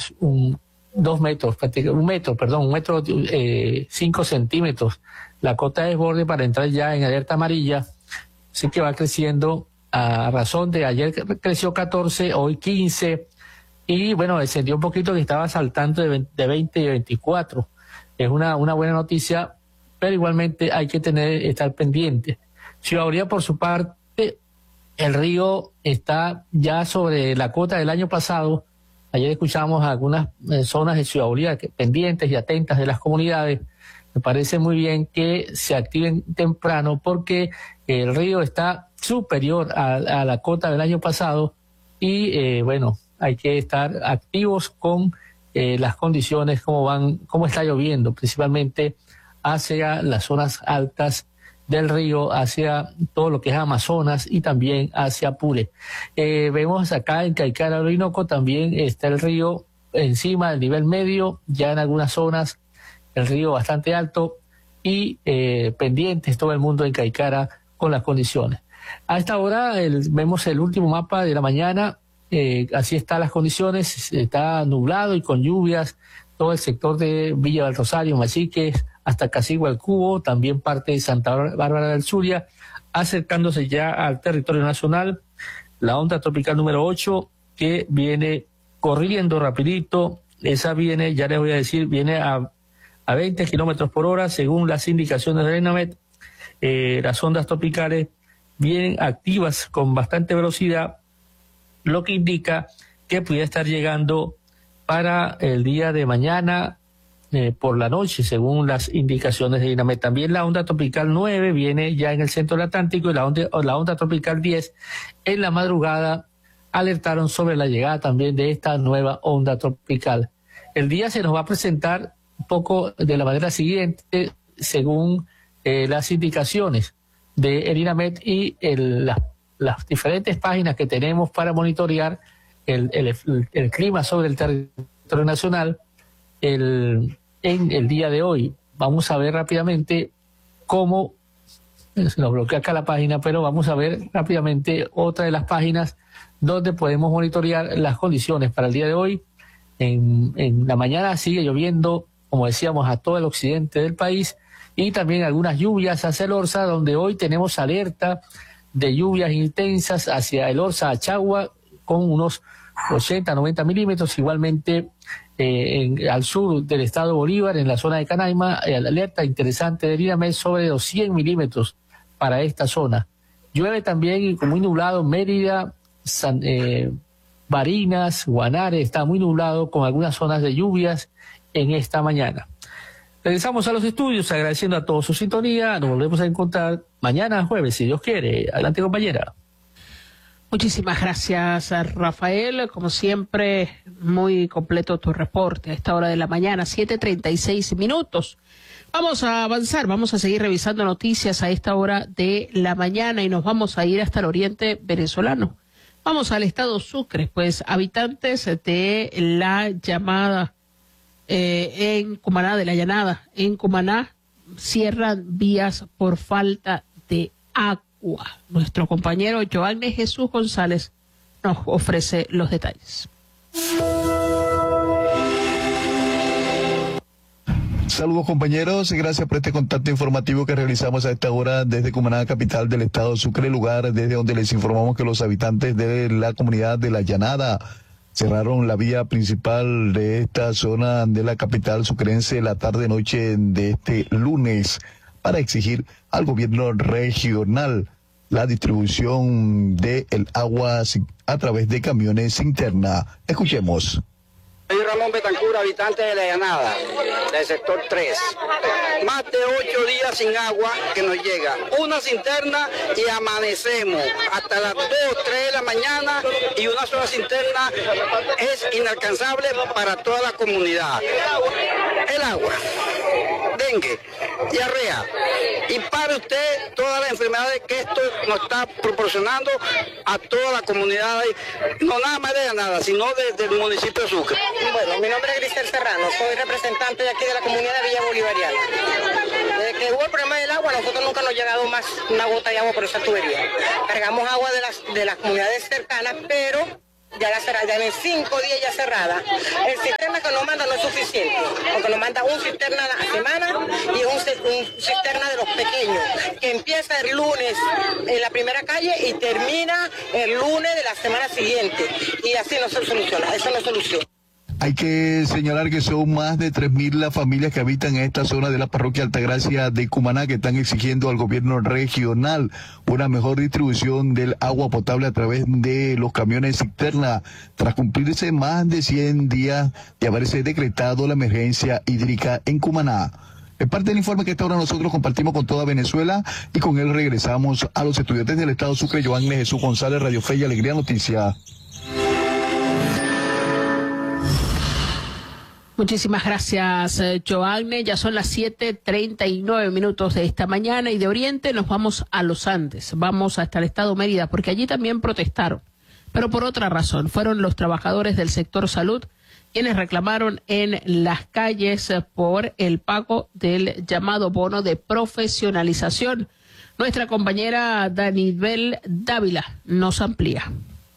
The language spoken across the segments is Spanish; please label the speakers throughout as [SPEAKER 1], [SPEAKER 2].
[SPEAKER 1] es 2 metros, un metro, 5 centímetros. La cota de desborde para entrar ya en alerta amarilla, así que va creciendo a razón de ayer creció 14, hoy 15, y bueno, descendió un poquito que estaba saltando de 20 y 24. Es una buena noticia, pero igualmente hay que estar pendiente. Ciudad Bolívar, por su parte, el río está ya sobre la cota del año pasado. Ayer escuchamos algunas zonas de Ciudad Bolívar pendientes y atentas de las comunidades. Me parece muy bien que se activen temprano porque el río está superior a la cota del año pasado y bueno, hay que estar activos con las condiciones, cómo está lloviendo, principalmente hacia las zonas altas del río, hacia todo lo que es Amazonas y también hacia Apure. Vemos acá en Caicara, Orinoco, también está el río encima del nivel medio, ya en algunas zonas el río bastante alto y pendientes todo el mundo en Caicara con las condiciones. A esta hora vemos el último mapa de la mañana, así están las condiciones, está nublado y con lluvias, todo el sector de Villa del Rosario, Machiques, hasta Casigua el Cubo, también parte de Santa Bárbara del Zulia, acercándose ya al territorio nacional, la onda tropical número 8, que viene corriendo rapidito, esa viene, ya les voy a decir, viene a 20 kilómetros por hora, según las indicaciones de ENAMET. Las ondas tropicales vienen activas con bastante velocidad, lo que indica que pudiera estar llegando para el día de mañana por la noche, según las indicaciones de INAMET. También la onda tropical 9 viene ya en el centro del Atlántico y la onda tropical 10 en la madrugada alertaron sobre la llegada también de esta nueva onda tropical. El día se nos va a presentar un poco de la manera siguiente, según las indicaciones de INAMET y las diferentes páginas que tenemos para monitorear el clima sobre el territorio nacional en el día de hoy. Vamos a ver rápidamente cómo, se nos bloquea acá la página, pero vamos a ver rápidamente otra de las páginas donde podemos monitorear las condiciones para el día de hoy. En la mañana sigue lloviendo, como decíamos, a todo el occidente del país y también algunas lluvias hacia el Orza, donde hoy tenemos alerta de lluvias intensas hacia el Orza, Achagua, con unos 80, 90 milímetros, igualmente al sur del estado Bolívar, en la zona de Canaima, alerta interesante de INAMET sobre los 100 milímetros para esta zona. Llueve también con muy nublado Mérida, Barinas, Guanare, está muy nublado con algunas zonas de lluvias en esta mañana. Regresamos a los estudios agradeciendo a todos su sintonía. Nos volvemos a encontrar mañana jueves, si Dios quiere. Adelante, compañera.
[SPEAKER 2] Muchísimas gracias, Rafael. Como siempre, muy completo tu reporte a esta hora de la mañana, 7:36 minutos. Vamos a avanzar, vamos a seguir revisando noticias a esta hora de la mañana y nos vamos a ir hasta el oriente venezolano. Vamos al estado Sucre, pues habitantes de la llamada en Cumaná, de la llanada en Cumaná, cierran vías por falta de agua. Nuestro compañero Joanne Jesús González nos ofrece los detalles.
[SPEAKER 3] Saludos, compañeros, y gracias por este contacto informativo que realizamos a esta hora desde Cumaná, capital del estado Sucre, lugar desde donde les informamos que los habitantes de la comunidad de La Llanada cerraron la vía principal de esta zona de la capital sucrense la tarde-noche de este lunes para exigir al gobierno regional la distribución del agua a través de camiones cisterna. Escuchemos.
[SPEAKER 4] Soy Ramón Betancur, habitante de La Llanada, del sector 3. Más de 8 días sin agua que nos llega. Una cisterna y amanecemos hasta las 2, 3 de la mañana y una sola cisterna es inalcanzable para toda la comunidad. El agua, dengue, diarrea. Y para usted todas las enfermedades que esto nos está proporcionando a toda la comunidad, no nada más de Llanada, sino desde el municipio de Sucre.
[SPEAKER 5] Bueno, mi nombre es Grisel Serrano, soy representante de aquí de la comunidad de Villa Bolivariana. Desde que hubo el problema del agua, a nosotros nunca nos ha llegado más una gota de agua por esa tubería. Cargamos agua de las comunidades cercanas, pero ya la cerrada, ya en 5 días ya cerrada. El sistema cisterna que nos manda no es suficiente, porque nos manda un cisterna a la semana y un cisterna de los pequeños, que empieza el lunes en la primera calle y termina el lunes de la semana siguiente. Y así no se soluciona, eso no es solución.
[SPEAKER 3] Hay que señalar que son más de 3.000 las familias que habitan en esta zona de la parroquia Altagracia de Cumaná que están exigiendo al gobierno regional una mejor distribución del agua potable a través de los camiones cisterna, tras cumplirse más de 100 días de haberse decretado la emergencia hídrica en Cumaná. Es parte del informe que esta hora nosotros compartimos con toda Venezuela y con él regresamos a los estudiantes del Estado Sucre. Joanne Jesús González, Radio Fe y Alegría Noticias.
[SPEAKER 2] Muchísimas gracias, Joanne. Ya son las 7:39 de esta mañana y de Oriente nos vamos a los Andes. Vamos hasta el estado Mérida porque allí también protestaron, pero por otra razón. Fueron los trabajadores del sector salud quienes reclamaron en las calles por el pago del llamado bono de profesionalización. Nuestra compañera Danibel Dávila nos amplía.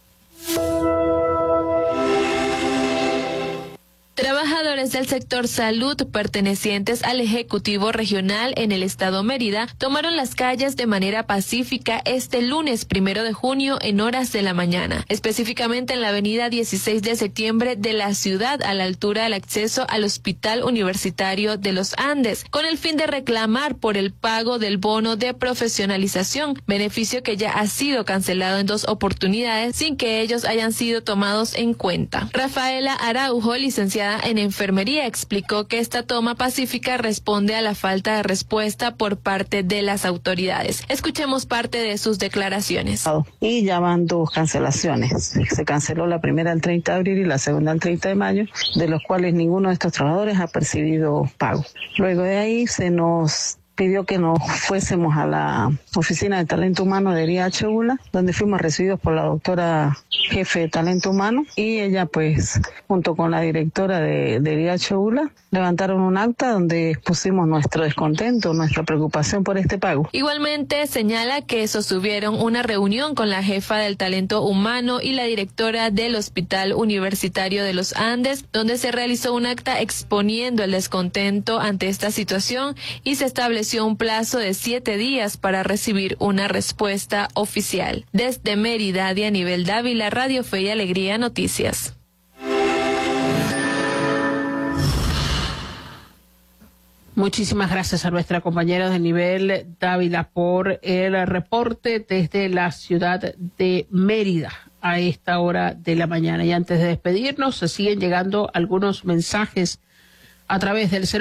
[SPEAKER 6] Trabajadores del sector salud pertenecientes al Ejecutivo Regional en el estado Mérida tomaron las calles de manera pacífica este lunes 1 de junio en horas de la mañana, específicamente en la avenida 16 de septiembre de la ciudad a la altura del acceso al Hospital Universitario de los Andes, con el fin de reclamar por el pago del bono de profesionalización, beneficio que ya ha sido cancelado en 2 oportunidades sin que ellos hayan sido tomados en cuenta. Rafaela Araujo, licenciada en enfermería, explicó que esta toma pacífica responde a la falta de respuesta por parte de las autoridades. Escuchemos parte de sus declaraciones.
[SPEAKER 7] Y ya van 2 cancelaciones. Se canceló la primera el 30 de abril y la segunda el 30 de mayo, de los cuales ninguno de estos trabajadores ha percibido pago. Luego de ahí se nos pidió que nos fuésemos a la oficina de talento humano de IH ULA, donde fuimos recibidos por la doctora jefe de talento humano, y ella pues junto con la directora de IH ULA levantaron un acta donde expusimos nuestro descontento, nuestra preocupación por este pago.
[SPEAKER 6] Igualmente señala que sostuvieron una reunión con la jefa del talento humano y la directora del Hospital Universitario de los Andes, donde se realizó un acta exponiendo el descontento ante esta situación y se estableció un plazo de 7 días para recibir una respuesta oficial. Desde Mérida, Danibel Dávila, Radio Fe y Alegría Noticias.
[SPEAKER 2] Muchísimas gracias a nuestra compañera Danibel Dávila por el reporte desde la ciudad de Mérida a esta hora de la mañana. Y antes de despedirnos, se siguen llegando algunos mensajes a través del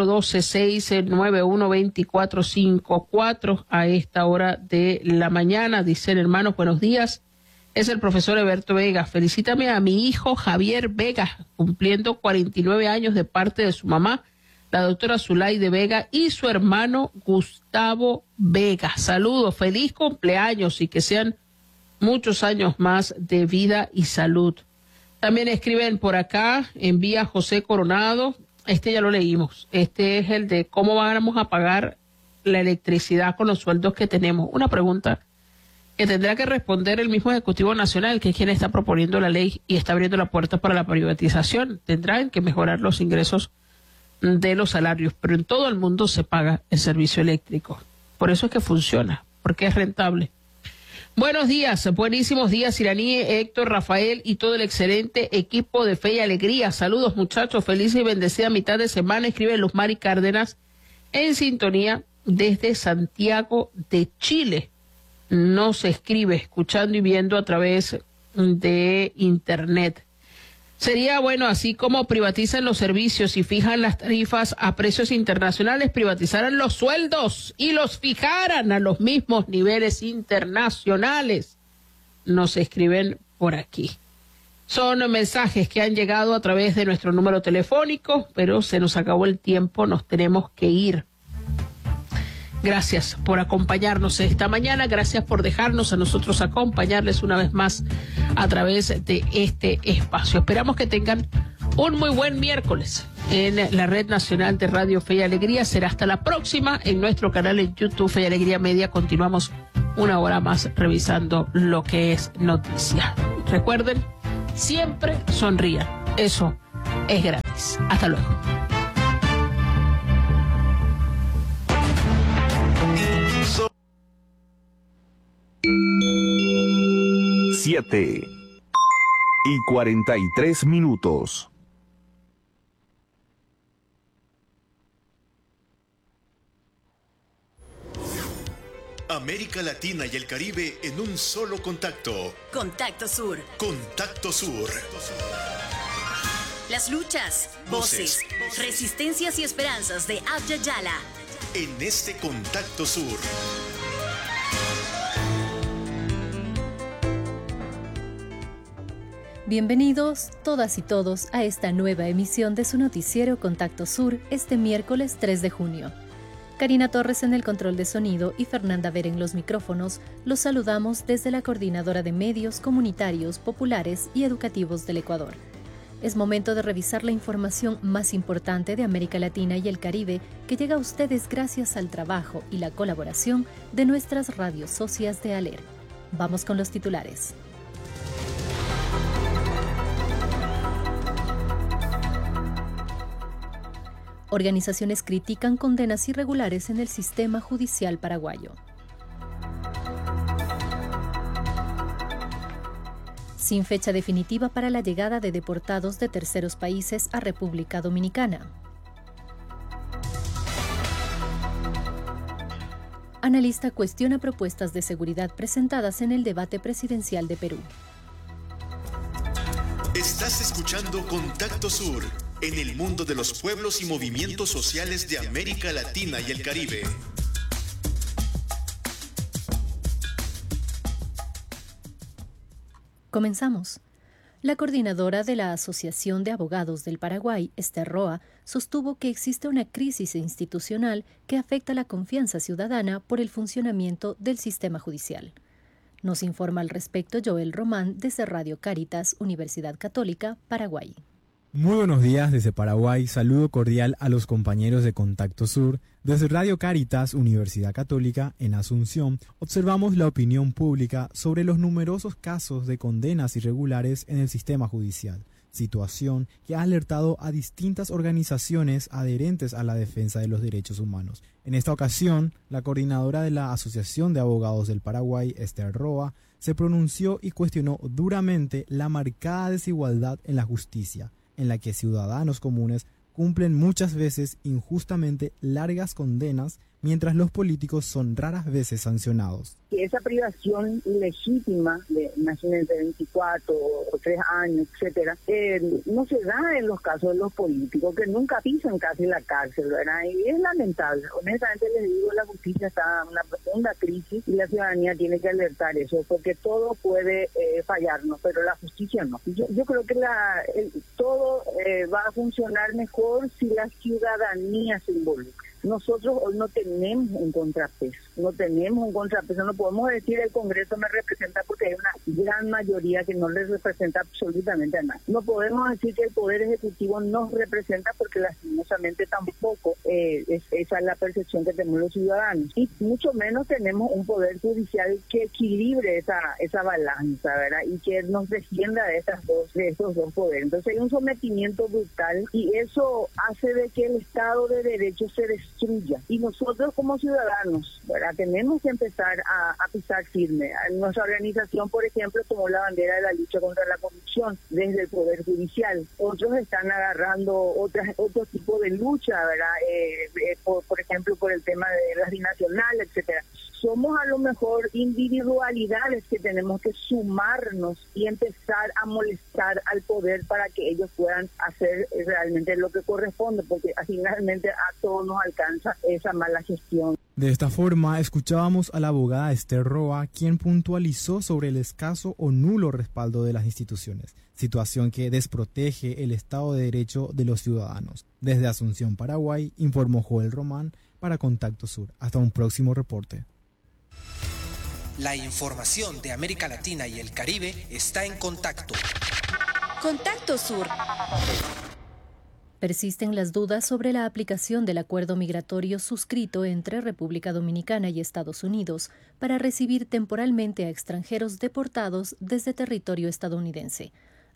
[SPEAKER 2] 0412-691-2454 a esta hora de la mañana. Dicen, hermanos, buenos días. Es el profesor Eberto Vega. Felicítame a mi hijo Javier Vega, cumpliendo 49 años de parte de su mamá, la doctora Zulaide Vega, y su hermano Gustavo Vega. Saludos, feliz cumpleaños y que sean muchos años más de vida y salud. También escriben por acá, envía José Coronado. Este ya lo leímos. Este es el de cómo vamos a pagar la electricidad con los sueldos que tenemos. Una pregunta que tendrá que responder el mismo Ejecutivo Nacional, que es quien está proponiendo la ley y está abriendo la puerta para la privatización. Tendrán que mejorar los ingresos de los salarios, pero en todo el mundo se paga el servicio eléctrico. Por eso es que funciona, porque es rentable. Buenos días, buenísimos días, Iraní, Héctor, Rafael y todo el excelente equipo de Fe y Alegría. Saludos, muchachos, feliz y bendecida mitad de semana. Escribe Luz Mari Cárdenas en sintonía desde Santiago de Chile. Nos escribe escuchando y viendo a través de internet. Sería bueno, así como privatizan los servicios y fijan las tarifas a precios internacionales, privatizaran los sueldos y los fijaran a los mismos niveles internacionales. Nos escriben por aquí. Son mensajes que han llegado a través de nuestro número telefónico, pero se nos acabó el tiempo, nos tenemos que ir. Gracias por acompañarnos esta mañana, gracias por dejarnos a nosotros acompañarles una vez más a través de este espacio. Esperamos que tengan un muy buen miércoles en la Red Nacional de Radio Fe y Alegría. Será hasta la próxima en nuestro canal en YouTube Fe y Alegría Media. Continuamos una hora más revisando lo que es noticia. Recuerden, siempre sonrían. Eso es gratis. país. Hasta luego.
[SPEAKER 8] Siete y 43 minutos.
[SPEAKER 9] América Latina y el Caribe en un solo contacto.
[SPEAKER 10] Contacto Sur.
[SPEAKER 9] Contacto Sur.
[SPEAKER 10] Las luchas, voces, resistencias y esperanzas de Abya Yala.
[SPEAKER 9] En este Contacto Sur.
[SPEAKER 11] Bienvenidos todas y todos a esta nueva emisión de su noticiero Contacto Sur este miércoles 3 de junio. Karina Torres en el control de sonido y Fernanda Ver en los micrófonos, los saludamos desde la Coordinadora de Medios Comunitarios, Populares y Educativos del Ecuador. Es momento de revisar la información más importante de América Latina y el Caribe que llega a ustedes gracias al trabajo y la colaboración de nuestras radios socias de ALER. Vamos con los titulares. Organizaciones critican condenas irregulares en el sistema judicial paraguayo. Sin fecha definitiva para la llegada de deportados de terceros países a República Dominicana. Analista cuestiona propuestas de seguridad presentadas en el debate presidencial de Perú.
[SPEAKER 9] Estás escuchando Contacto Sur, en el mundo de los pueblos y movimientos sociales de América Latina y el Caribe.
[SPEAKER 11] Comenzamos. La coordinadora de la Asociación de Abogados del Paraguay, Esther Roa, sostuvo que existe una crisis institucional que afecta la confianza ciudadana por el funcionamiento del sistema judicial. Nos informa al respecto Joel Román desde Radio Cáritas, Universidad Católica, Paraguay.
[SPEAKER 12] Muy buenos días desde Paraguay, saludo cordial a los compañeros de Contacto Sur. Desde Radio Cáritas, Universidad Católica, en Asunción, observamos la opinión pública sobre los numerosos casos de condenas irregulares en el sistema judicial, situación que ha alertado a distintas organizaciones adherentes a la defensa de los derechos humanos. En esta ocasión, la coordinadora de la Asociación de Abogados del Paraguay, Esther Roa, se pronunció y cuestionó duramente la marcada desigualdad en la justicia, en la que ciudadanos comunes cumplen muchas veces injustamente largas condenas, mientras los políticos son raras veces sancionados.
[SPEAKER 13] Que esa privación ilegítima de, imagínense, 24 o 3 años, etcétera, no se da en los casos de los políticos, que nunca pisan casi la cárcel, ¿verdad? Y es lamentable. Honestamente les digo, la justicia está en una profunda crisis y la ciudadanía tiene que alertar eso, porque todo puede fallarnos, pero la justicia no. Yo creo que todo va a funcionar mejor si la ciudadanía se involucra. Nosotros hoy no tenemos un contrapeso, no podemos decir el Congreso me representa porque hay una gran mayoría que no les representa absolutamente a nadie. No podemos decir que el Poder Ejecutivo nos representa porque lastimosamente tampoco esa es la percepción que tenemos los ciudadanos. Y mucho menos tenemos un Poder Judicial que equilibre esa balanza, ¿verdad? Y que nos defienda de estos dos poderes. Entonces hay un sometimiento brutal y eso hace de que el Estado de Derecho se destruya. Y nosotros como ciudadanos, ¿verdad?, tenemos que empezar a pisar firme. Nuestra organización, por ejemplo, tomó la bandera de la lucha contra la corrupción desde el Poder Judicial. Otros están agarrando otro tipo de lucha, ¿verdad? Por ejemplo, por el tema de la binacional, etcétera. Somos a lo mejor individualidades que tenemos que sumarnos y empezar a molestar al poder para que ellos puedan hacer realmente lo que corresponde, porque finalmente a todos nos alcanza esa mala gestión.
[SPEAKER 12] De esta forma, escuchábamos a la abogada Esther Roa, quien puntualizó sobre el escaso o nulo respaldo de las instituciones, situación que desprotege el Estado de Derecho de los ciudadanos. Desde Asunción, Paraguay, informó Joel Román para Contacto Sur. Hasta un próximo reporte.
[SPEAKER 14] La información de América Latina y el Caribe está en Contacto.
[SPEAKER 10] Contacto Sur.
[SPEAKER 11] Persisten las dudas sobre la aplicación del acuerdo migratorio suscrito entre República Dominicana y Estados Unidos para recibir temporalmente a extranjeros deportados desde territorio estadounidense.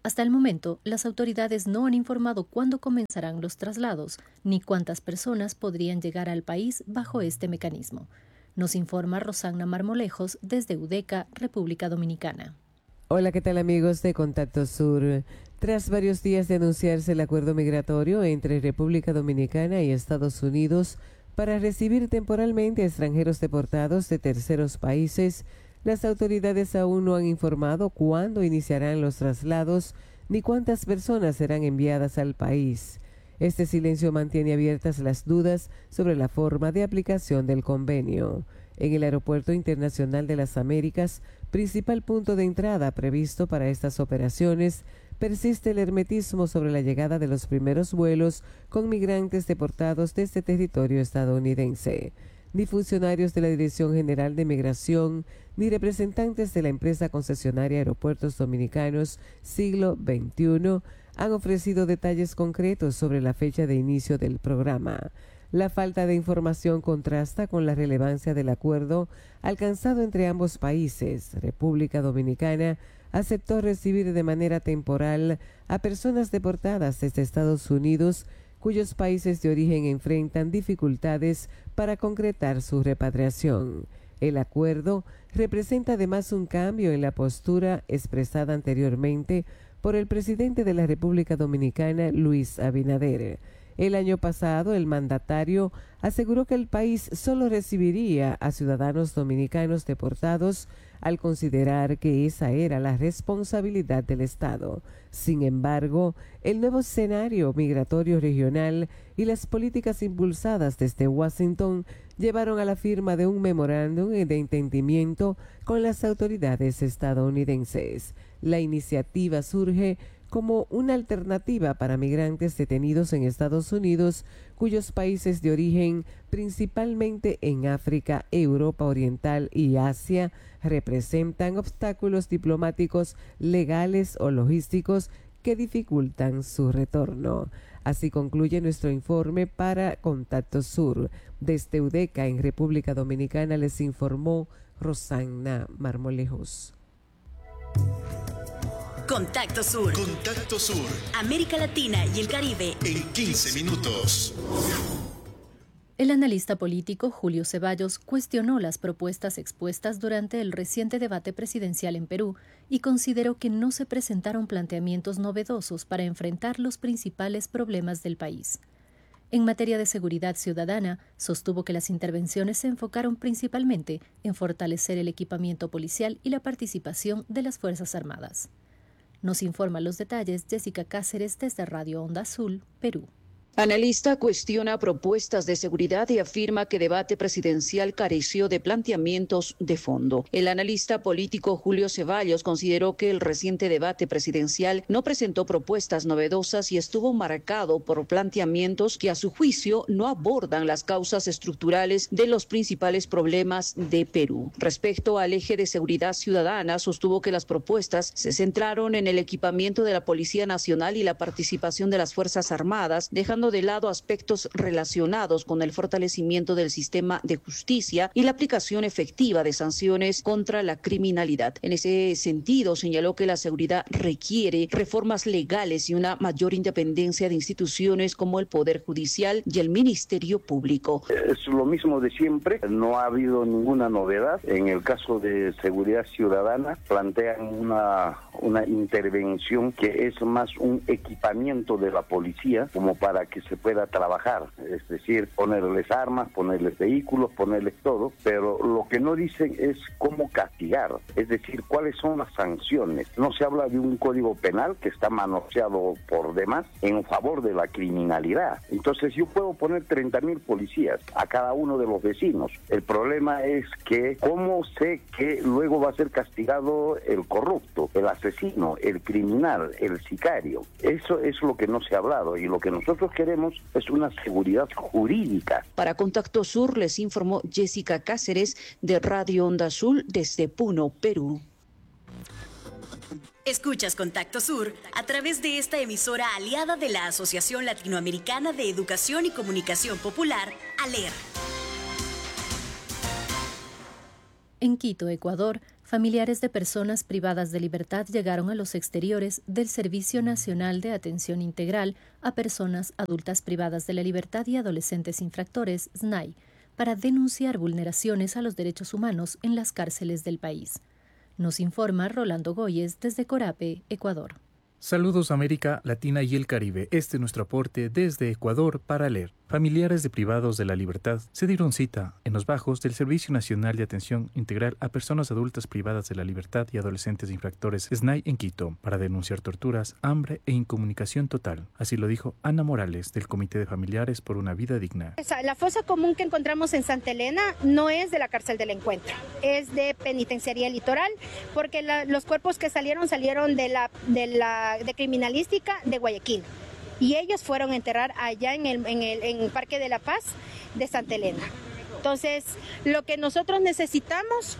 [SPEAKER 11] Hasta el momento, las autoridades no han informado cuándo comenzarán los traslados, ni cuántas personas podrían llegar al país bajo este mecanismo. Nos informa Rosana Marmolejos desde Udeca, República Dominicana.
[SPEAKER 15] Hola, ¿qué tal amigos de Contacto Sur? Tras varios días de anunciarse el acuerdo migratorio entre República Dominicana y Estados Unidos para recibir temporalmente a extranjeros deportados de terceros países, las autoridades aún no han informado cuándo iniciarán los traslados ni cuántas personas serán enviadas al país. Este silencio mantiene abiertas las dudas sobre la forma de aplicación del convenio. En el Aeropuerto Internacional de las Américas, principal punto de entrada previsto para estas operaciones, persiste el hermetismo sobre la llegada de los primeros vuelos con migrantes deportados desde territorio estadounidense. Ni funcionarios de la Dirección General de Migración, ni representantes de la empresa concesionaria Aeropuertos Dominicanos Siglo XXI han ofrecido detalles concretos sobre la fecha de inicio del programa. La falta de información contrasta con la relevancia del acuerdo alcanzado entre ambos países. República Dominicana aceptó recibir de manera temporal a personas deportadas desde Estados Unidos cuyos países de origen enfrentan dificultades para concretar su repatriación. El acuerdo representa además un cambio en la postura expresada anteriormente por el presidente de la República Dominicana, Luis Abinader. El año pasado, el mandatario aseguró que el país solo recibiría a ciudadanos dominicanos deportados al considerar que esa era la responsabilidad del Estado. Sin embargo, el nuevo escenario migratorio regional y las políticas impulsadas desde Washington llevaron a la firma de un memorándum de entendimiento con las autoridades estadounidenses. La iniciativa surge como una alternativa para migrantes detenidos en Estados Unidos, cuyos países de origen, principalmente en África, Europa Oriental y Asia, representan obstáculos diplomáticos, legales o logísticos que dificultan su retorno. Así concluye nuestro informe para Contacto Sur. Desde Udeca, en República Dominicana, les informó Rosana Marmolejos.
[SPEAKER 10] Contacto Sur.
[SPEAKER 9] Contacto Sur.
[SPEAKER 10] América Latina y el Caribe.
[SPEAKER 9] En 15 minutos.
[SPEAKER 11] El analista político Julio Ceballos cuestionó las propuestas expuestas durante el reciente debate presidencial en Perú y consideró que no se presentaron planteamientos novedosos para enfrentar los principales problemas del país. En materia de seguridad ciudadana, sostuvo que las intervenciones se enfocaron principalmente en fortalecer el equipamiento policial y la participación de las Fuerzas Armadas. Nos informa los detalles Jessica Cáceres desde Radio Onda Azul, Perú.
[SPEAKER 16] Analista cuestiona propuestas de seguridad y afirma que debate presidencial careció de planteamientos de fondo. El analista político Julio Ceballos consideró que el reciente debate presidencial no presentó propuestas novedosas y estuvo marcado por planteamientos que a su juicio no abordan las causas estructurales de los principales problemas de Perú. Respecto al eje de seguridad ciudadana, sostuvo que las propuestas se centraron en el equipamiento de la Policía Nacional y la participación de las Fuerzas Armadas, dejando de lado aspectos relacionados con el fortalecimiento del sistema de justicia y la aplicación efectiva de sanciones contra la criminalidad. En ese sentido, señaló que la seguridad requiere reformas legales y una mayor independencia de instituciones como el Poder Judicial y el Ministerio Público.
[SPEAKER 17] Es lo mismo de siempre, no ha habido ninguna novedad. En el caso de seguridad ciudadana, plantean una intervención que es más un equipamiento de la policía como para que se pueda trabajar, es decir, ponerles armas, ponerles vehículos, ponerles todo, pero lo que no dicen es cómo castigar, es decir, cuáles son las sanciones. No se habla de un código penal que está manoseado por demás en favor de la criminalidad. Entonces yo puedo poner 30,000 policías a cada uno de los vecinos. El problema es que cómo sé que luego va a ser castigado el corrupto, el asesino, el criminal, el sicario. Eso es lo que no se ha hablado y lo que nosotros queremos es una seguridad jurídica.
[SPEAKER 16] Para Contacto Sur les informó Jessica Cáceres de Radio Onda Azul desde Puno, Perú.
[SPEAKER 10] Escuchas Contacto Sur a través de esta emisora aliada de la Asociación Latinoamericana de Educación y Comunicación Popular, ALER.
[SPEAKER 11] En Quito, Ecuador, familiares de personas privadas de libertad llegaron a los exteriores del Servicio Nacional de Atención Integral a Personas Adultas Privadas de la Libertad y Adolescentes Infractores, SNAI, para denunciar vulneraciones a los derechos humanos en las cárceles del país. Nos informa Rolando Goyes desde Corape, Ecuador.
[SPEAKER 18] Saludos América Latina y el Caribe. Este es nuestro aporte desde Ecuador para leer. Familiares de privados de la libertad se dieron cita en los bajos del Servicio Nacional de Atención Integral a Personas Adultas Privadas de la Libertad y Adolescentes Infractores, SNAI, en Quito, para denunciar torturas, hambre e incomunicación total. Así lo dijo Ana Morales, del Comité de Familiares por una Vida Digna.
[SPEAKER 19] La fosa común que encontramos en Santa Elena no es de la cárcel del Encuentro, es de Penitenciaría Litoral, porque los cuerpos que salieron de criminalística de Guayaquil. Y ellos fueron a enterrar allá en el Parque de la Paz de Santa Elena. Entonces, lo que nosotros necesitamos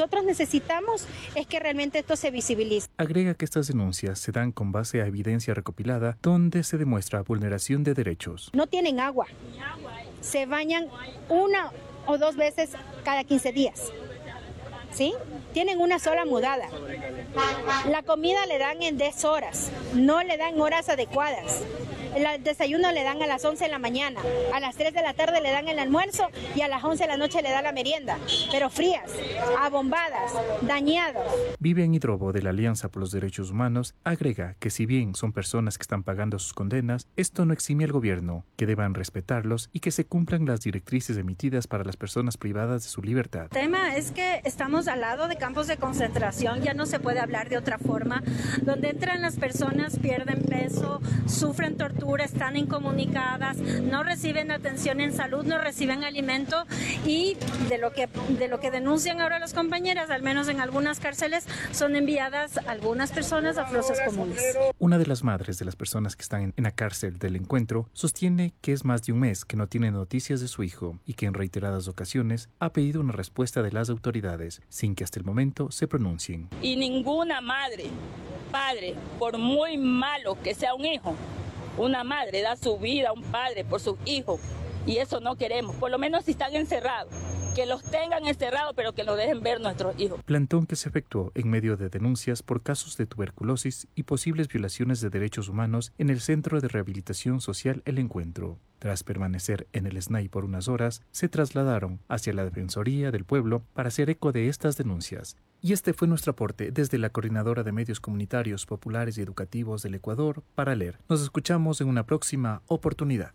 [SPEAKER 19] es que realmente esto se visibilice.
[SPEAKER 18] Agrega que estas denuncias se dan con base a evidencia recopilada donde se demuestra vulneración de derechos.
[SPEAKER 19] No tienen agua. Se bañan 1 o 2 veces cada 15 días. ¿Sí? Tienen una sola mudada. La comida le dan en 10 horas, no le dan horas adecuadas. El desayuno le dan a las 11 de la mañana, a las 3 de la tarde le dan el almuerzo y a las 11 de la noche le dan la merienda, pero frías, abombadas, dañadas.
[SPEAKER 18] Vivian Hidrobo, de la Alianza por los Derechos Humanos, agrega que si bien son personas que están pagando sus condenas, esto no exime al gobierno, que deban respetarlos y que se cumplan las directrices emitidas para las personas privadas de su libertad.
[SPEAKER 20] El tema es que estamos al lado de campos de concentración, ya no se puede hablar de otra forma, donde entran las personas, pierden peso, sufren tortura, están incomunicadas, no reciben atención en salud, no reciben alimento y de lo que denuncian ahora las compañeras, al menos en algunas cárceles, son enviadas algunas personas a fosas comunes.
[SPEAKER 18] Una de las madres de las personas que están en la cárcel del Encuentro sostiene que es más de un mes que no tiene noticias de su hijo y que en reiteradas ocasiones ha pedido una respuesta de las autoridades sin que hasta el momento se pronuncien.
[SPEAKER 21] Y ninguna madre, padre, por muy malo que sea un hijo, una madre da su vida a un padre por sus hijos y eso no queremos. Por lo menos si están encerrados, que los tengan encerrados, pero que nos dejen ver nuestros hijos.
[SPEAKER 18] Plantón que se efectuó en medio de denuncias por casos de tuberculosis y posibles violaciones de derechos humanos en el Centro de Rehabilitación Social El Encuentro. Tras permanecer en el SNAI por unas horas, se trasladaron hacia la Defensoría del Pueblo para hacer eco de estas denuncias. Y este fue nuestro aporte desde la Coordinadora de Medios Comunitarios, Populares y Educativos del Ecuador para leer. Nos escuchamos en una próxima oportunidad.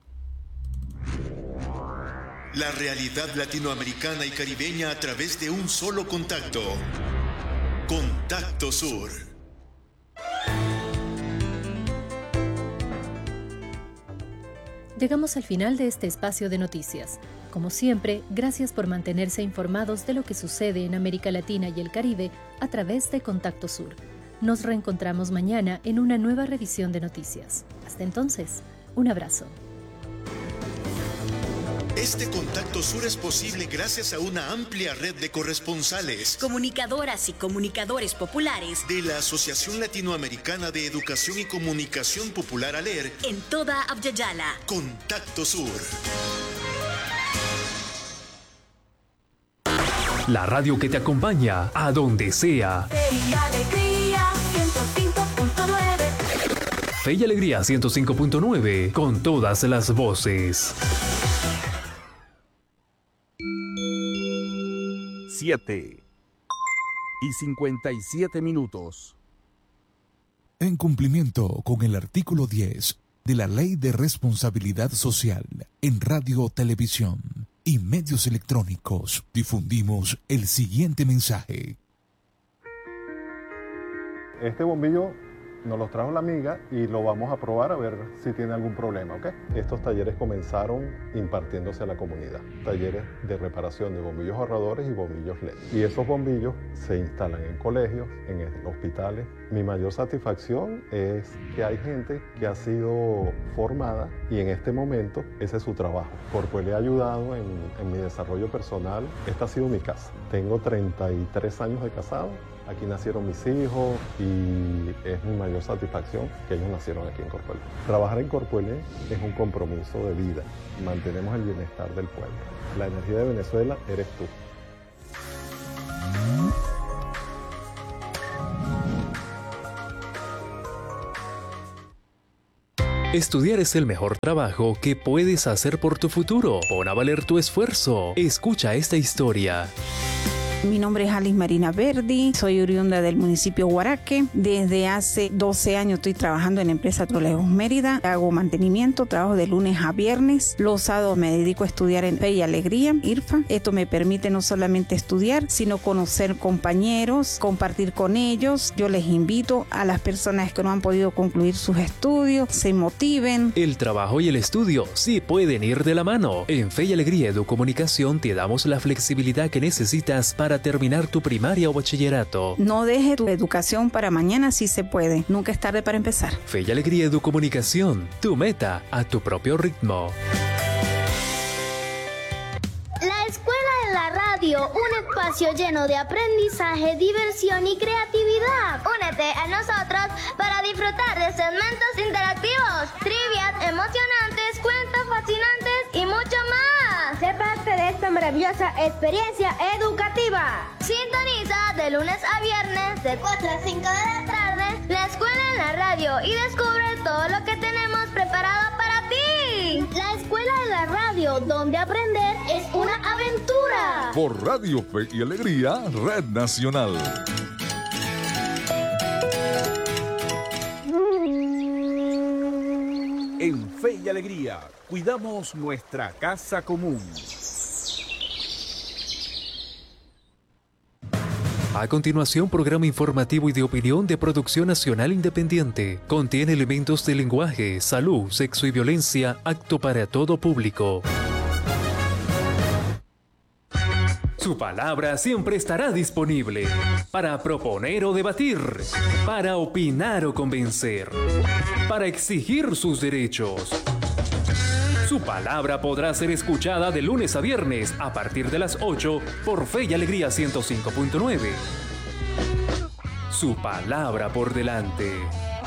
[SPEAKER 9] La realidad latinoamericana y caribeña a través de un solo contacto. Contacto Sur.
[SPEAKER 11] Llegamos al final de este espacio de noticias. Como siempre, gracias por mantenerse informados de lo que sucede en América Latina y el Caribe a través de Contacto Sur. Nos reencontramos mañana en una nueva revisión de noticias. Hasta entonces, un abrazo.
[SPEAKER 9] Este Contacto Sur es posible gracias a una amplia red de corresponsales,
[SPEAKER 10] comunicadoras y comunicadores populares
[SPEAKER 9] de la Asociación Latinoamericana de Educación y Comunicación Popular ALER
[SPEAKER 10] en toda Abya-Yala.
[SPEAKER 9] Contacto Sur.
[SPEAKER 22] La radio que te acompaña a donde sea.
[SPEAKER 23] Fe y Alegría 105.9.
[SPEAKER 22] Fe y Alegría 105.9 con todas las voces.
[SPEAKER 8] 7:57.
[SPEAKER 24] En cumplimiento con el artículo 10 de la Ley de Responsabilidad Social en Radio, Televisión y Medios Electrónicos, difundimos el siguiente mensaje.
[SPEAKER 25] Este bombillo nos lo trajo la amiga y lo vamos a probar a ver si tiene algún problema, ¿ok? Estos talleres comenzaron impartiéndose a la comunidad. Talleres de reparación de bombillos ahorradores y bombillos LED. Y esos bombillos se instalan en colegios, en hospitales. Mi mayor satisfacción es que hay gente que ha sido formada y en este momento ese es su trabajo. Porque le he ayudado en mi desarrollo personal. Esta ha sido mi casa. Tengo 33 años de casado. Aquí nacieron mis hijos y es mi mayor satisfacción que ellos nacieron aquí en Corpuelé. Trabajar en Corpuelé es un compromiso de vida. Mantenemos el bienestar del pueblo. La energía de Venezuela eres tú.
[SPEAKER 22] Estudiar es el mejor trabajo que puedes hacer por tu futuro. Pon a valer tu esfuerzo. Escucha esta historia.
[SPEAKER 1] Mi nombre es Alice Marina Verdi, soy oriunda del municipio Guaraque. Desde hace 12 años estoy trabajando en la empresa Trolejos Mérida. Hago mantenimiento, trabajo de lunes a viernes. Los sábados me dedico a estudiar en Fe y Alegría, IRFA. Esto me permite no solamente estudiar, sino conocer compañeros, compartir con ellos. Yo les invito a las personas que no han podido concluir sus estudios, se motiven.
[SPEAKER 22] El trabajo y el estudio sí pueden ir de la mano. En Fe y Alegría Educomunicación te damos la flexibilidad que necesitas para terminar tu primaria o bachillerato.
[SPEAKER 1] No deje tu educación para mañana si se puede. Nunca es tarde para empezar.
[SPEAKER 22] Fe y Alegría Educomunicación, tu meta a tu propio ritmo.
[SPEAKER 3] La Escuela de la Radio, un espacio lleno de aprendizaje, diversión y creatividad. Únete a nosotros para disfrutar de segmentos interactivos, trivias emocionantes, cuentos fascinantes y mucho más. Sé parte de esta maravillosa experiencia educativa. Sintoniza de lunes a viernes de 4 a 5 de la tarde la Escuela en la Radio y descubre todo lo que tenemos preparado para ti. La Escuela de la Radio, donde aprender es una aventura.
[SPEAKER 24] Por Radio Fe y Alegría, Red Nacional.
[SPEAKER 8] En Fe y Alegría, cuidamos nuestra casa común.
[SPEAKER 22] A continuación, programa informativo y de opinión de producción nacional independiente. Contiene elementos de lenguaje, salud, sexo y violencia, apto para todo público. Su palabra siempre estará disponible para proponer o debatir, para opinar o convencer, para exigir sus derechos. Su palabra podrá ser escuchada de lunes a viernes a partir de las 8 por Fe y Alegría 105.9. Su palabra por delante.